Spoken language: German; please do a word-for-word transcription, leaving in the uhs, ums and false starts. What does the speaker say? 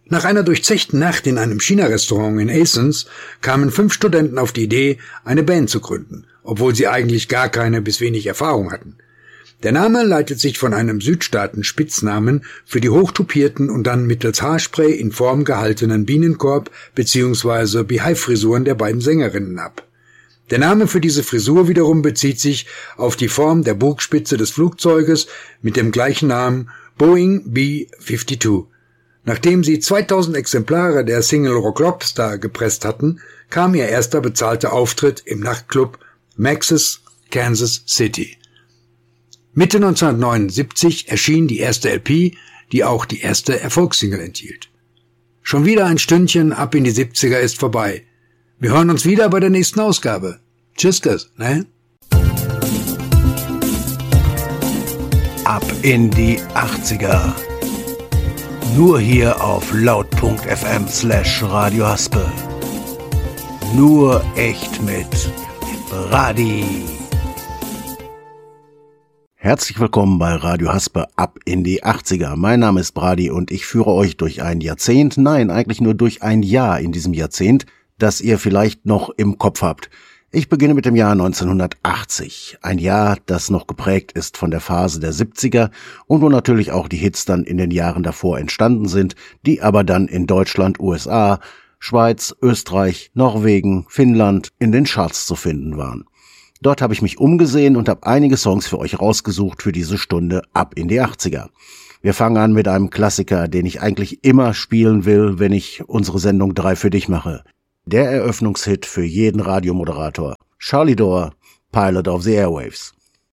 Nach einer durchzechten Nacht in einem China-Restaurant in Athens kamen fünf Studenten auf die Idee, eine Band zu gründen, obwohl sie eigentlich gar keine bis wenig Erfahrung hatten. Der Name leitet sich von einem Südstaaten-Spitznamen für die hochtupierten und dann mittels Haarspray in Form gehaltenen Bienenkorb- bzw. Beehive-Frisuren der beiden Sängerinnen ab. Der Name für diese Frisur wiederum bezieht sich auf die Form der Bugspitze des Flugzeuges mit dem gleichen Namen Boeing B zweiundfünfzig. Nachdem sie zweitausend Exemplare der Single Rock Lobster gepresst hatten, kam ihr erster bezahlter Auftritt im Nachtclub Max's Kansas City. Mitte neunzehnhundertneunundsiebzig erschien die erste L P, die auch die erste Erfolgssingle enthielt. Schon wieder ein Stündchen ab in die siebziger ist vorbei. Wir hören uns wieder bei der nächsten Ausgabe. Tschüss, ne? Ab in die achtziger. Nur hier auf laut.fm slash Radio Haspel. Nur echt mit Brady. Herzlich willkommen bei Radio Haspel ab in die achtziger. Mein Name ist Brady und ich führe euch durch ein Jahrzehnt, nein, eigentlich nur durch ein Jahr in diesem Jahrzehnt, das ihr vielleicht noch im Kopf habt. Ich beginne mit dem Jahr neunzehnhundertachtzig, ein Jahr, das noch geprägt ist von der Phase der siebziger und wo natürlich auch die Hits dann in den Jahren davor entstanden sind, die aber dann in Deutschland, U S A, Schweiz, Österreich, Norwegen, Finnland in den Charts zu finden waren. Dort habe ich mich umgesehen und habe einige Songs für euch rausgesucht für diese Stunde ab in die achtziger. Wir fangen an mit einem Klassiker, den ich eigentlich immer spielen will, wenn ich unsere Sendung drei für dich mache. Der Eröffnungshit für jeden Radiomoderator. Charlie Dore, Pilot of the Airwaves.